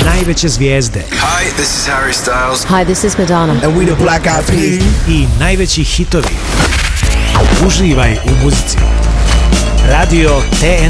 najveće zvijezde. Hi, this is Harry Styles. Hi, this is Madonna. And we the Black Eyed Peas. I najveći hitovi. Uživaj u muzici. Radio TN